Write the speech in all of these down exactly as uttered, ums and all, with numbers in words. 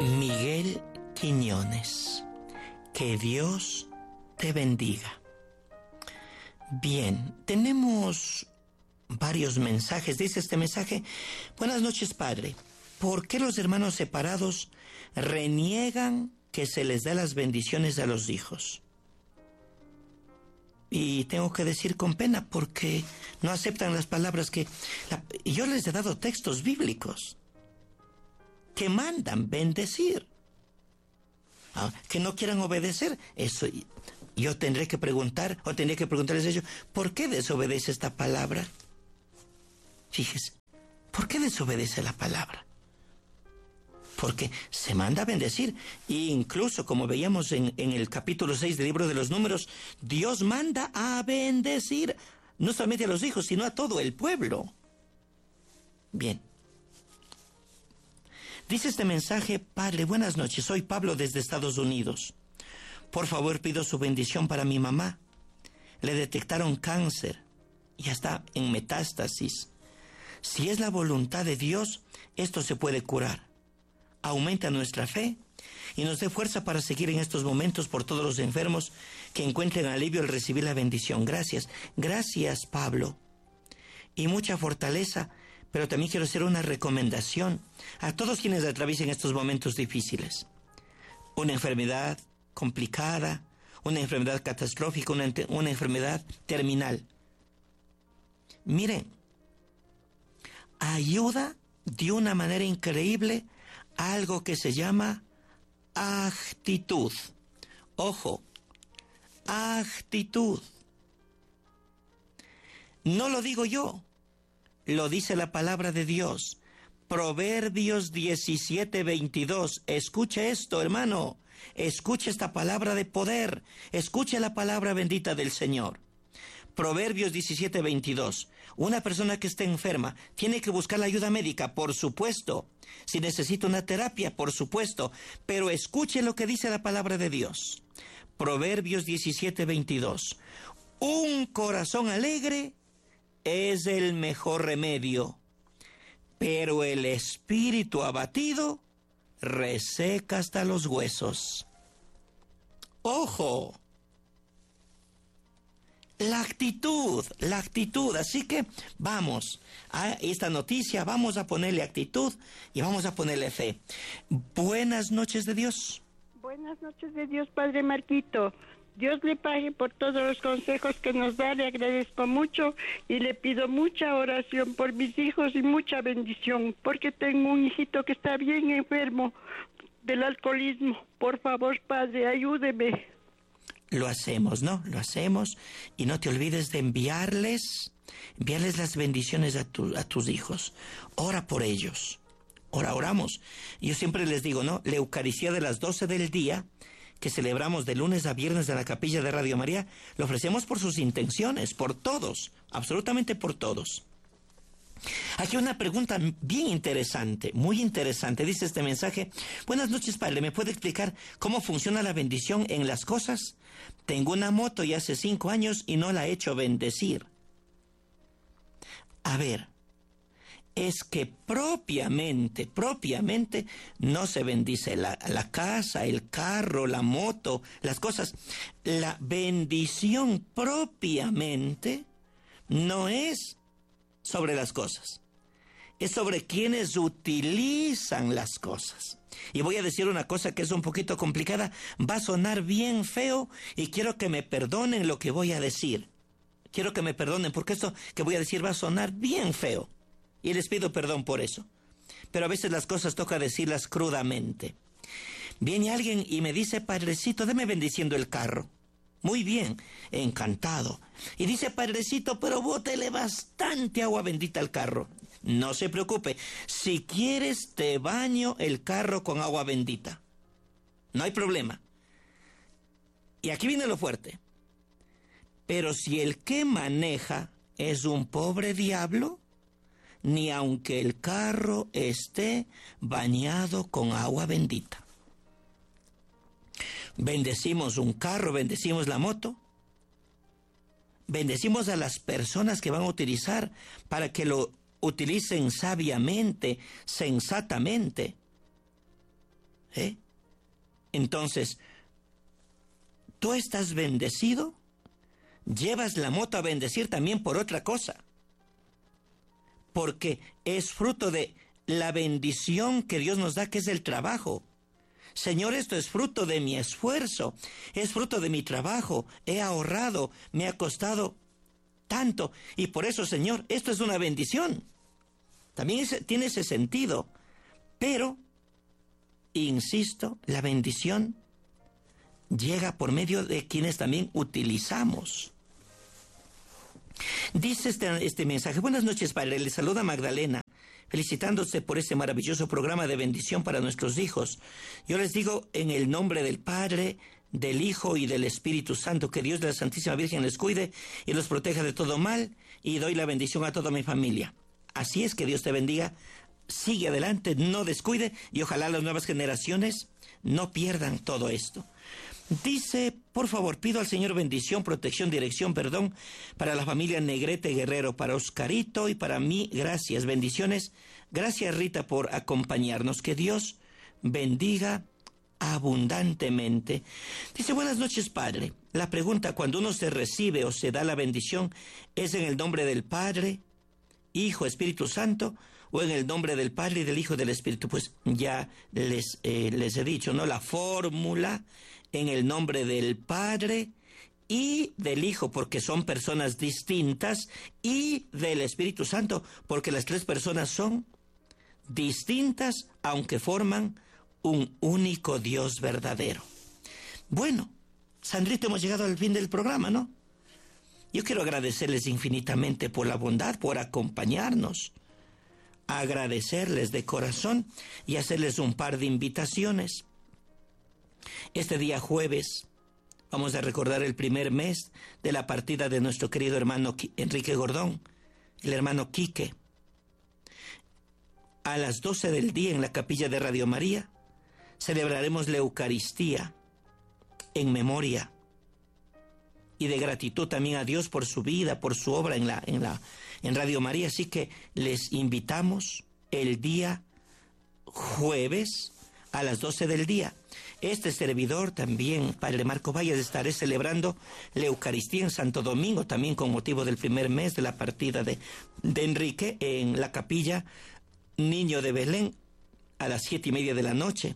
Miguel Quiñones. Que Dios te bendiga. Bien, tenemos varios mensajes. Dice este mensaje: buenas noches, padre. ¿Por qué los hermanos separados reniegan que se les da las bendiciones a los hijos? Y tengo que decir con pena, porque no aceptan las palabras que... La, yo les he dado textos bíblicos que mandan bendecir. Ah, que no quieran obedecer, eso yo tendré que preguntar, o tendré que preguntarles a ellos, ¿por qué desobedece esta palabra? Fíjese, ¿por qué desobedece la palabra? Porque se manda a bendecir, e incluso como veíamos en, en el capítulo seis del libro de los Números, Dios manda a bendecir, no solamente a los hijos, sino a todo el pueblo. Bien. Dice este mensaje: padre, buenas noches, soy Pablo desde Estados Unidos. Por favor, pido su bendición para mi mamá. Le detectaron cáncer, ya está en metástasis. Si es la voluntad de Dios, esto se puede curar. Aumenta nuestra fe y nos dé fuerza para seguir en estos momentos por todos los enfermos que encuentren alivio al recibir la bendición. Gracias, gracias, Pablo. Y mucha fortaleza. Pero también quiero hacer una recomendación a todos quienes atraviesen estos momentos difíciles. Una enfermedad complicada, una enfermedad catastrófica, una, una enfermedad terminal. Miren, ayuda de una manera increíble algo que se llama actitud. Ojo, actitud. No lo digo yo. Lo dice la palabra de Dios. Proverbios diecisiete veintidós. Escuche esto, hermano. Escuche esta palabra de poder. Escuche la palabra bendita del Señor. Proverbios diecisiete veintidós. Una persona que esté enferma tiene que buscar la ayuda médica, por supuesto. Si necesita una terapia, por supuesto. Pero escuche lo que dice la palabra de Dios. Proverbios diecisiete veintidós. Un corazón alegre es el mejor remedio, pero el espíritu abatido reseca hasta los huesos. ¡Ojo! La actitud, la actitud. Así que vamos a esta noticia, vamos a ponerle actitud y vamos a ponerle fe. Buenas noches de Dios. Buenas noches de Dios, Padre Marquito. Dios le pague por todos los consejos que nos da, le agradezco mucho y le pido mucha oración por mis hijos y mucha bendición, porque tengo un hijito que está bien enfermo del alcoholismo. Por favor, Padre, ayúdeme. Lo hacemos, ¿no? Lo hacemos, y no te olvides de enviarles, enviarles las bendiciones a, tu, a tus hijos. Ora por ellos. Ora, oramos. Yo siempre les digo, ¿no? La Eucaristía de las doce del día, que celebramos de lunes a viernes en la capilla de Radio María, lo ofrecemos por sus intenciones, por todos, absolutamente por todos. Aquí una pregunta bien interesante, muy interesante. Dice este mensaje: buenas noches, padre, ¿me puede explicar cómo funciona la bendición en las cosas? Tengo una moto y hace cinco años y no la he hecho bendecir. A ver, es que propiamente, propiamente no se bendice la, la casa, el carro, la moto, las cosas. La bendición propiamente no es sobre las cosas, es sobre quienes utilizan las cosas. Y voy a decir una cosa que es un poquito complicada, va a sonar bien feo y quiero que me perdonen lo que voy a decir. Quiero que me perdonen porque esto que voy a decir va a sonar bien feo. Y les pido perdón por eso. Pero a veces las cosas toca decirlas crudamente. Viene alguien y me dice: padrecito, deme bendiciendo el carro. Muy bien, encantado. Y dice: padrecito, pero bótele bastante agua bendita al carro. No se preocupe, si quieres te baño el carro con agua bendita. No hay problema. Y aquí viene lo fuerte. Pero si el que maneja es un pobre diablo, ni aunque el carro esté bañado con agua bendita. Bendecimos un carro, bendecimos la moto, bendecimos a las personas que van a utilizar para que lo utilicen sabiamente, sensatamente. ¿eh? Entonces, tú estás bendecido, llevas la moto a bendecir también por otra cosa, porque es fruto de la bendición que Dios nos da, que es el trabajo. Señor, esto es fruto de mi esfuerzo, es fruto de mi trabajo, he ahorrado, me ha costado tanto, y por eso, Señor, esto es una bendición. También es, tiene ese sentido, pero, insisto, la bendición llega por medio de quienes también utilizamos. Dice este, este mensaje: buenas noches, Padre, le saluda Magdalena, felicitándose por este maravilloso programa de bendición para nuestros hijos. Yo les digo, en el nombre del Padre, del Hijo y del Espíritu Santo, que Dios de la Santísima Virgen les cuide y los proteja de todo mal, y doy la bendición a toda mi familia. Así es, que Dios te bendiga, sigue adelante, no descuide, y ojalá las nuevas generaciones no pierdan todo esto. Dice, por favor, pido al Señor bendición, protección, dirección, perdón, para la familia Negrete Guerrero, para Oscarito y para mí, gracias, bendiciones. Gracias, Rita, por acompañarnos. Que Dios bendiga abundantemente. Dice, buenas noches, Padre. La pregunta, cuando uno se recibe o se da la bendición, ¿es en el nombre del Padre, Hijo, Espíritu Santo, o en el nombre del Padre y del Hijo y del Espíritu? Pues ya les, eh, les he dicho, ¿no? La fórmula: en el nombre del Padre y del Hijo, porque son personas distintas, y del Espíritu Santo, porque las tres personas son distintas, aunque forman un único Dios verdadero. Bueno, Sandrita, hemos llegado al fin del programa, ¿no? Yo quiero agradecerles infinitamente por la bondad, por acompañarnos, agradecerles de corazón y hacerles un par de invitaciones. Este día jueves vamos a recordar el primer mes de la partida de nuestro querido hermano Enrique Gordón, el hermano Quique. A las doce del día, en la capilla de Radio María, celebraremos la Eucaristía en memoria y de gratitud también a Dios por su vida, por su obra en la, en la, en Radio María. Así que les invitamos el día jueves a las doce del día. Este servidor también, Padre Marco Valles, estaré celebrando la Eucaristía en Santo Domingo, también con motivo del primer mes de la partida de, de Enrique, en la capilla Niño de Belén, a las siete y media de la noche,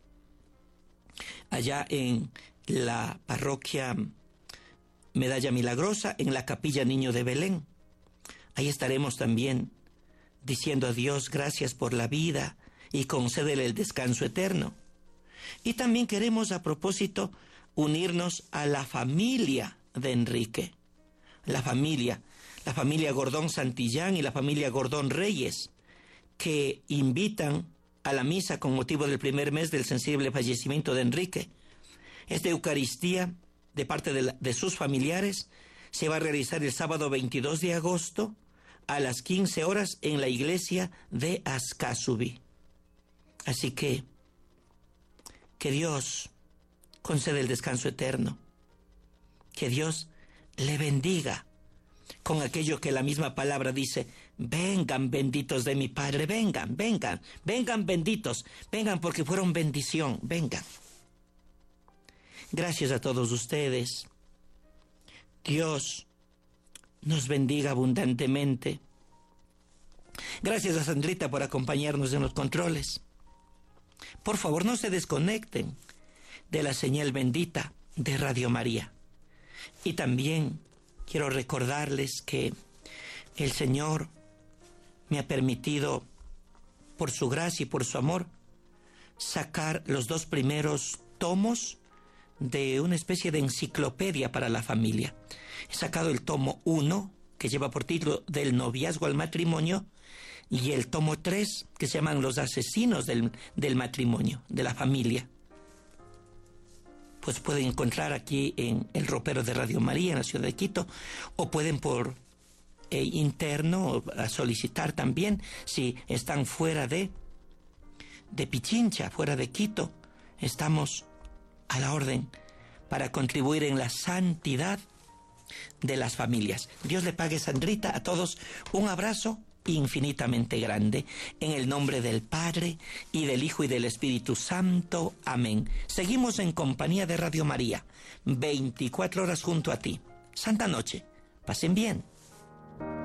allá en la parroquia Medalla Milagrosa, en la capilla Niño de Belén. Ahí estaremos también diciendo a Dios gracias por la vida y concédele el descanso eterno. Y también queremos, a propósito, unirnos a la familia de Enrique, la familia, la familia Gordón Santillán y la familia Gordón Reyes, que invitan a la misa con motivo del primer mes del sensible fallecimiento de Enrique. Esta Eucaristía, de parte de, la, de sus familiares, se va a realizar el sábado veintidós de agosto a las quince horas en la iglesia de Ascasubi. Así que, que Dios conceda el descanso eterno, que Dios le bendiga con aquello que la misma palabra dice: vengan benditos de mi Padre, vengan, vengan, vengan benditos, vengan porque fueron bendición, vengan. Gracias a todos ustedes. Dios nos bendiga abundantemente. Gracias a Sandrita por acompañarnos en los controles. Por favor, no se desconecten de la señal bendita de Radio María. Y también quiero recordarles que el Señor me ha permitido, por su gracia y por su amor, sacar los dos primeros tomos de una especie de enciclopedia para la familia. He sacado el tomo uno, que lleva por título Del noviazgo al matrimonio, y el tomo tres, que se llaman Los asesinos del, del matrimonio, de la familia. Pues pueden encontrar aquí en el ropero de Radio María, en la ciudad de Quito, o pueden por eh, interno a solicitar también, si están fuera de, de Pichincha, fuera de Quito. Estamos a la orden para contribuir en la santidad de las familias. Dios le pague, Sandrita, a todos un abrazo infinitamente grande. En el nombre del Padre, y del Hijo, y del Espíritu Santo. Amén. Seguimos en compañía de Radio María, veinticuatro horas junto a ti. Santa noche. Pasen bien.